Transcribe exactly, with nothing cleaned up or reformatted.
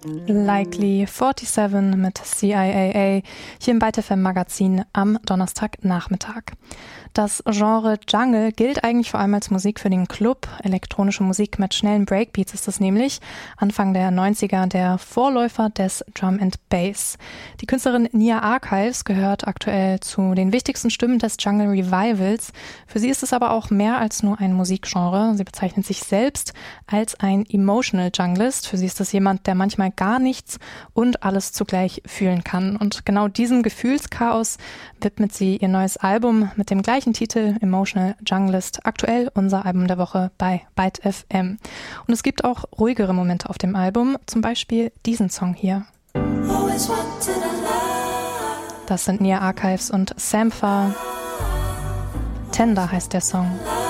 Likely siebenundvierzig mit C I A A hier im Byte F M Magazin am Donnerstagnachmittag. Das Genre Jungle gilt eigentlich vor allem als Musik für den Club. Elektronische Musik mit schnellen Breakbeats ist es nämlich. Anfang der neunziger der Vorläufer des Drum and Bass. Die Künstlerin Nia Archives gehört aktuell zu den wichtigsten Stimmen des Jungle Revivals. Für sie ist es aber auch mehr als nur ein Musikgenre. Sie bezeichnet sich selbst als ein Emotional Junglist. Für sie ist es jemand, der manchmal gar nichts und alles zugleich fühlen kann. Und genau diesem Gefühlschaos widmet sie ihr neues Album mit dem gleichen Titel Emotional Junglist, aktuell unser Album der Woche bei Byte F M. Und es gibt auch ruhigere Momente auf dem Album, zum Beispiel diesen Song hier. Das sind Nia Archives und Sampha. Tender heißt der Song.